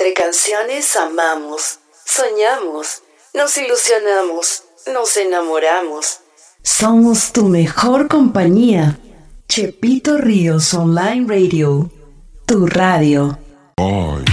Entre canciones amamos, soñamos, nos ilusionamos, nos enamoramos. Somos tu mejor compañía. Chepito Ríos Online Radio, tu radio. Ay.